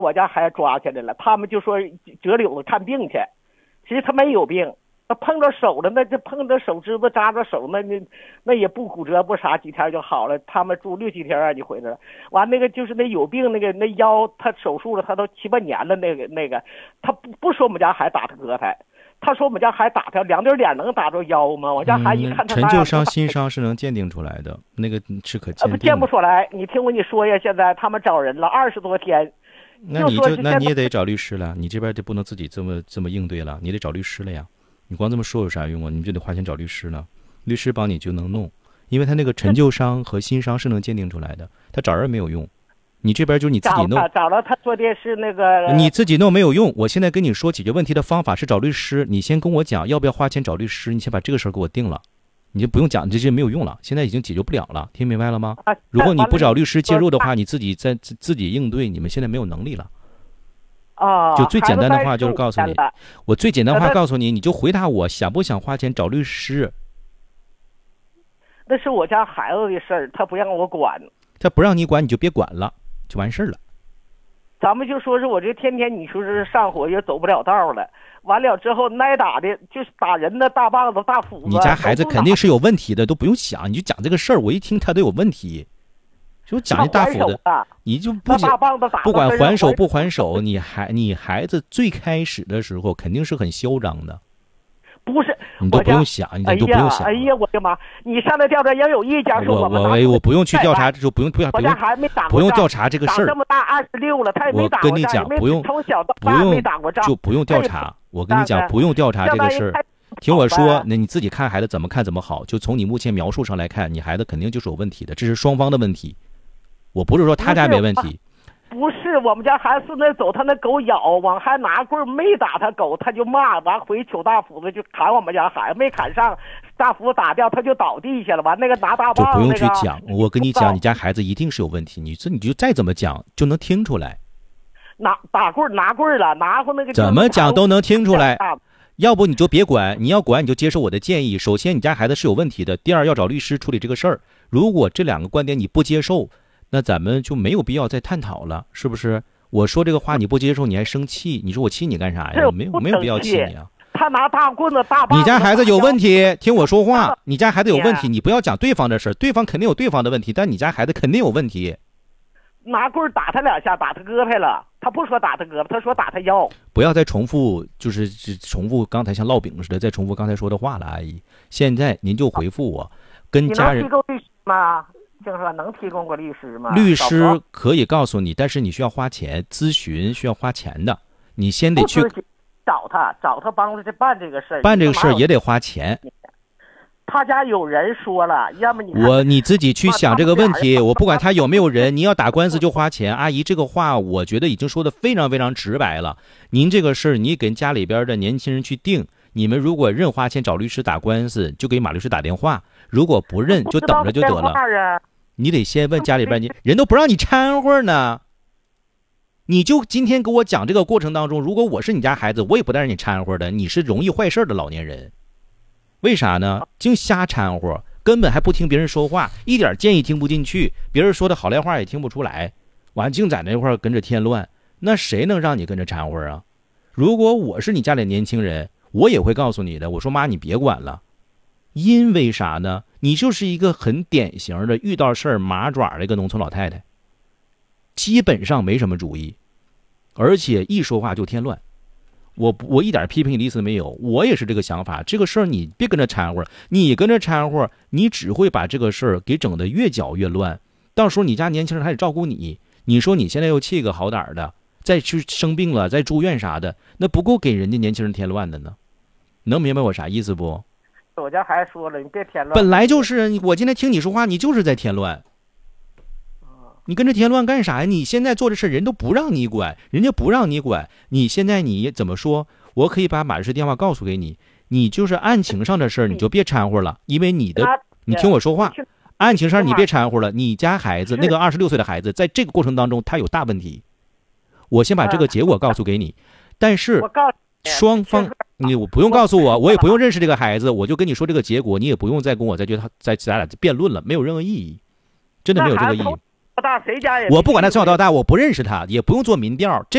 我家孩子抓起来了，他们就说折柳子看病去，其实他没有病，他碰着手了，那就碰着手指头扎着手，那也不骨折不啥，几天就好了。他们住6、7天啊就回来了。完那个就是那有病那腰，他手术了，他都7、8年了，那个他不说我们家孩子打他哥他。他说我们家孩子打他2点点能打着腰吗？我家孩子一看他陈旧伤、新伤是能鉴定出来的，那个是可鉴定的。 鉴不出来。你听我说呀，现在他们找人了20多天。 那你也得找律师了，你这边就不能自己这么应对了，你得找律师了呀。你光这么说有啥用啊？你就得花钱找律师了，律师帮你就能弄，因为他那个陈旧伤和新伤是能鉴定出来的，他找人没有用。你这边就是你自己弄， 找了他说的是那个， 你自己弄没有用。我现在跟你说解决问题的方法是找律师，你先跟我讲要不要花钱找律师，你先把这个事儿给我定了，你就不用讲这些没有用了，现在已经解决不了了，听明白了吗？如果你不找律师介入的话，你自己自己应对，你们现在没有能力了。就最简单的话就是告诉你，我最简单话告诉你，你就回答我想不想花钱找律师。 那是我家孩子的事儿，他不让我管。 他不让你管，你就别管了，就完事儿了。 咱们就说是我这天天你说是上火也走不了道了，完了之后挨打的就是打人的大棒子大斧子。 你家孩子肯定是有问题的，都不用想，你就讲这个事儿，我一听他都有问题，就讲这大斧子，你就不讲，不管还手不还手，你孩子最开始的时候肯定是很嚣张的。 不是， 你都不用想，你都不用想。 哎呀，我的妈！你上那调查，要有一家说我不用去调查，就不用我家孩子没打过仗， 不用调查这个事儿。 这么大26了，他也没打过仗。 我跟你讲，不用， 从小到大没打过仗， 就不用调查。我跟你讲，不用调查这个事儿。听我说，那你自己看孩子怎么看怎么好。就从你目前描述上来看，你孩子肯定就是有问题的，这是双方的问题。我不是说他家没问题。 不是，我们家孩子那走，他那狗咬，往还拿棍没打他狗，他就骂，完回求大斧子就砍我们家孩子，没砍上，大斧子打掉，他就倒地下了。完那个拿大棒， 就不用去讲。我跟你讲，你家孩子一定是有问题，你就再怎么讲就能听出来。 拿棍了，拿过那个怎么讲都能听出来。要不你就别管，你要管你就接受我的建议。首先，你家孩子是有问题的；第二，要找律师处理这个事儿。如果这2个观点你不接受，那咱们就没有必要再探讨了，是不是？我说这个话你不接受，你还生气？你说我气你干啥呀？没有必要气你啊！ 他拿大棍子大棒子。 你家孩子有问题，听我说话。你家孩子有问题，你不要讲对方的事，对方肯定有对方的问题，但你家孩子肯定有问题。 拿棍打他2下，打他胳膊了。他不说打他胳膊，他说打他腰。 不要再重复，就是重复刚才像烙饼似的，再重复刚才说的话了，阿姨。现在您就回复我，跟家人。 你能提供律师吗？就是说能提供个律师吗？ 律师可以告诉你，但是你需要花钱，咨询需要花钱的，你先得去找他帮着去办这个事儿。 办这个事儿也得花钱。 他家有人说了，要么你自己去想这个问题。我不管他有没有人，你要打官司就花钱。阿姨这个话，我觉得已经说的非常非常直白了。您这个事儿，你跟家里边的年轻人去定。你们如果认花钱找律师打官司，就给马律师打电话；如果不认，就等着就得了。你得先问家里边人都不让你掺和呢。你就今天给我讲这个过程当中，如果我是你家孩子，我也不带让你掺和的。你是容易坏事的老年人，为啥呢？净瞎掺和，根本还不听别人说话，一点建议听不进去，别人说的好赖话也听不出来，完净在那块跟着添乱，那谁能让你跟着掺和啊？如果我是你家里年轻人，我也会告诉你的，我说妈，你别管了。因为啥呢？你就是一个很典型的遇到事儿麻爪的一个农村老太太，基本上没什么主意，而且一说话就添乱。我一点批评你的意思没有，我也是这个想法。这个事儿你别跟着掺和，你跟着掺和，你只会把这个事儿给整得越搅越乱。到时候你家年轻人还得照顾你，你说你现在又气个好歹的，再去生病了，再住院啥的，那不够给人家年轻人添乱的呢。能明白我啥意思不？ 我家孩子说了，你别添乱。 本来就是，我今天听你说话，你就是在添乱。你跟着添乱干啥呀？你现在做这事人都不让你管，人家不让你管。你现在你怎么说？我可以把马律师电话告诉给你，你就是案情上的事儿，你就别掺和了，因为你听我说话，案情上你别掺和了。你家孩子那个26岁的孩子，在这个过程当中他有大问题。我先把这个结果告诉给你，但是双方你不用告诉我，我也不用认识这个孩子，我就跟你说这个结果，你也不用再跟我咱俩辩论了，没有任何意义，真的没有这个意义。 大谁家也我不管他从小到大，我不认识他，也不用做民调。